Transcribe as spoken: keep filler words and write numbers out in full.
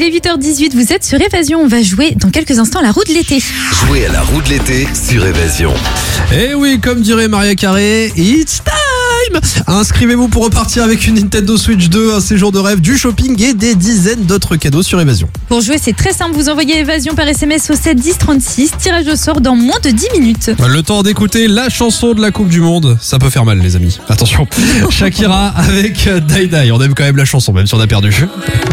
est huit heures dix-huit, vous êtes sur Évasion. On va jouer dans quelques instants à la roue de l'été. Jouez à la roue de l'été sur Évasion. Et oui, comme dirait Maria Carré, it's time. Inscrivez-vous pour repartir avec une Nintendo Switch deux, un séjour de rêve, du shopping et des dizaines d'autres cadeaux sur Évasion. Pour jouer, c'est très simple. Vous envoyez Évasion par S M S au sept dix trente-six. Tirage au sort dans moins de dix minutes. Le temps d'écouter la chanson de la Coupe du Monde. Ça peut faire mal, les amis. Attention. Shakira avec Die Die. On aime quand même la chanson, même si on a perdu.